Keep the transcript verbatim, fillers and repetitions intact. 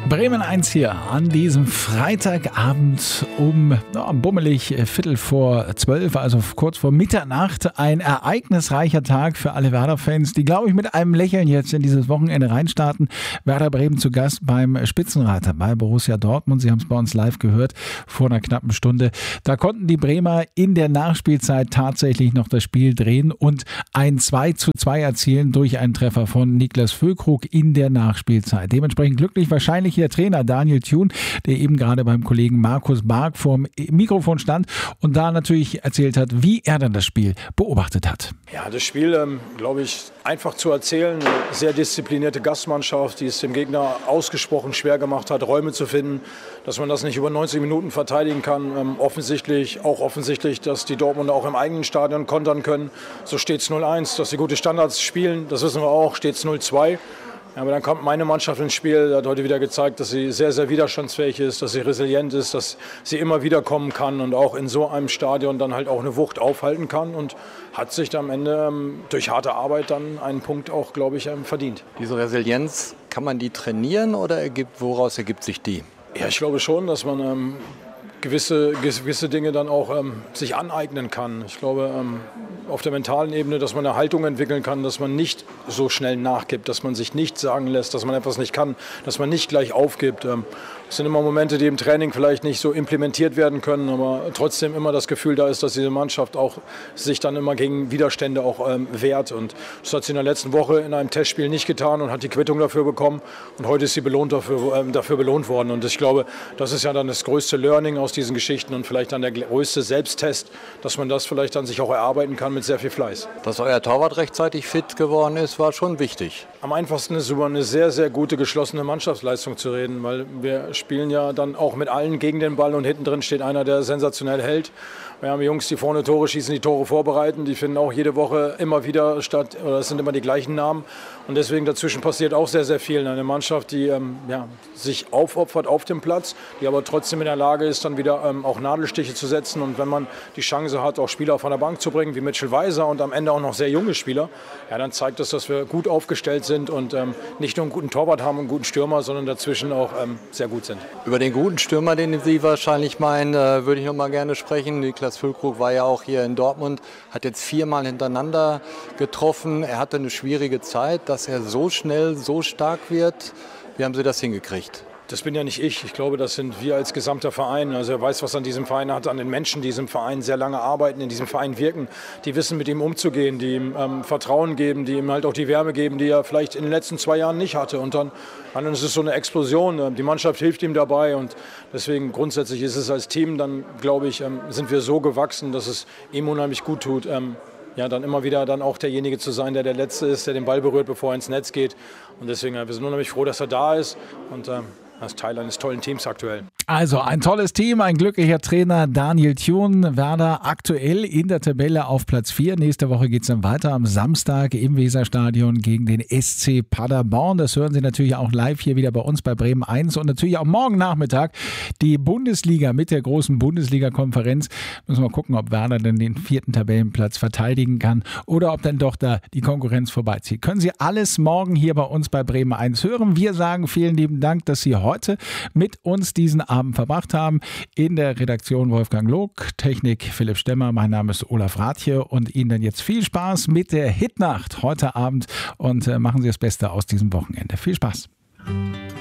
Bremen eins hier an diesem Freitagabend um ja, bummelig Viertel vor zwölf, also kurz vor Mitternacht. Ein ereignisreicher Tag für alle Werder-Fans, die, glaube ich, mit einem Lächeln jetzt in dieses Wochenende reinstarten. Werder Bremen zu Gast beim Spitzenreiter bei Borussia Dortmund. Sie haben es bei uns live gehört vor einer knappen Stunde. Da konnten die Bremer in der Nachspielzeit tatsächlich noch das Spiel drehen und ein zwei zu zwei erzielen durch einen Treffer von Niklas Füllkrug in der Nachspielzeit. Dementsprechend glücklich wahrscheinlich der Trainer Daniel Thun, der eben gerade beim Kollegen Markus Bark vorm Mikrofon stand und da natürlich erzählt hat, wie er dann das Spiel beobachtet hat. Ja, das Spiel, ähm, glaube ich, einfach zu erzählen. Eine sehr disziplinierte Gastmannschaft, die es dem Gegner ausgesprochen schwer gemacht hat, Räume zu finden, dass man das nicht über neunzig Minuten verteidigen kann. Ähm, offensichtlich, auch offensichtlich, dass die Dortmunder auch im eigenen Stadion kontern können. So steht es null eins, dass sie gute Standards spielen, das wissen wir auch, steht es null zwei. Ja, aber dann kommt meine Mannschaft ins Spiel, hat heute wieder gezeigt, dass sie sehr, sehr widerstandsfähig ist, dass sie resilient ist, dass sie immer wieder kommen kann und auch in so einem Stadion dann halt auch eine Wucht aufhalten kann und hat sich am Ende ähm, durch harte Arbeit dann einen Punkt auch, glaube ich, ähm, verdient. Diese Resilienz, kann man die trainieren oder ergibt, woraus ergibt sich die? Ja, ich glaube schon, dass man ähm, gewisse, gewisse Dinge dann auch ähm, sich aneignen kann. Ich glaube, ähm, auf der mentalen Ebene, dass man eine Haltung entwickeln kann, dass man nicht so schnell nachgibt, dass man sich nicht sagen lässt, dass man etwas nicht kann, dass man nicht gleich aufgibt. Ähm, das sind immer Momente, die im Training vielleicht nicht so implementiert werden können, aber trotzdem immer das Gefühl da ist, dass diese Mannschaft auch sich dann immer gegen Widerstände auch ähm, wehrt. Und das hat sie in der letzten Woche in einem Testspiel nicht getan und hat die Quittung dafür bekommen. Und heute ist sie belohnt dafür, ähm, dafür belohnt worden. Und ich glaube, das ist ja dann das größte Learning aus diesen Geschichten und vielleicht dann der größte Selbsttest, dass man das vielleicht dann sich auch erarbeiten kann mit sehr viel Fleiß. Dass euer Torwart rechtzeitig fit geworden ist, war schon wichtig. Am einfachsten ist, über eine sehr, sehr gute, geschlossene Mannschaftsleistung zu reden, weil wir spielen ja dann auch mit allen gegen den Ball und hinten drin steht einer, der sensationell hält. Wir haben Jungs, die vorne Tore schießen, die Tore vorbereiten, die finden auch jede Woche immer wieder statt, oder es sind immer die gleichen Namen und deswegen dazwischen passiert auch sehr, sehr viel. Eine Mannschaft, die ähm, ja, sich aufopfert auf dem Platz, die aber trotzdem in der Lage ist, dann wieder ähm, auch Nadelstiche zu setzen und wenn man die Chance hat, auch Spieler von der Bank zu bringen, wie Mitchell Weiser und am Ende auch noch sehr junge Spieler, ja, dann zeigt das, dass wir gut aufgestellt sind und ähm, nicht nur einen guten Torwart haben und einen guten Stürmer, sondern dazwischen auch ähm, sehr gut sind. Über den guten Stürmer, den Sie wahrscheinlich meinen, äh, würde ich noch mal gerne sprechen. Niklas Füllkrug war ja auch hier in Dortmund, hat jetzt viermal hintereinander getroffen. Er hatte eine schwierige Zeit, dass er so schnell, so stark wird. Wie haben Sie das hingekriegt? Das bin ja nicht ich. Ich glaube, das sind wir als gesamter Verein. Also er weiß, was an diesem Verein hat, an den Menschen, die diesem Verein sehr lange arbeiten, in diesem Verein wirken, die wissen, mit ihm umzugehen, die ihm ähm, Vertrauen geben, die ihm halt auch die Wärme geben, die er vielleicht in den letzten zwei Jahren nicht hatte. Und dann, dann ist es so eine Explosion. Die Mannschaft hilft ihm dabei und deswegen grundsätzlich ist es als Team, dann glaube ich, ähm, sind wir so gewachsen, dass es ihm unheimlich gut tut, ähm, ja, dann immer wieder dann auch derjenige zu sein, der der Letzte ist, der den Ball berührt, bevor er ins Netz geht. Und deswegen, wir sind unheimlich froh, dass er da ist und ähm, als Teil eines tollen Teams aktuell. Also ein tolles Team, ein glücklicher Trainer Daniel Thun. Werder aktuell in der Tabelle auf Platz vier. Nächste Woche geht es dann weiter am Samstag im Weserstadion gegen den S C Paderborn. Das hören Sie natürlich auch live hier wieder bei uns bei Bremen eins und natürlich auch morgen Nachmittag die Bundesliga mit der großen Bundesliga-Konferenz. Müssen wir gucken, ob Werder denn den vierten Tabellenplatz verteidigen kann oder ob dann doch da die Konkurrenz vorbeizieht. Können Sie alles morgen hier bei uns bei Bremen eins hören. Wir sagen vielen lieben Dank, dass Sie heute mit uns diesen Abend verbracht haben. In der Redaktion Wolfgang Log, Technik Philipp Stemmer, mein Name ist Olaf Rathje und Ihnen dann jetzt viel Spaß mit der Hitnacht heute Abend und äh, machen Sie das Beste aus diesem Wochenende. Viel Spaß!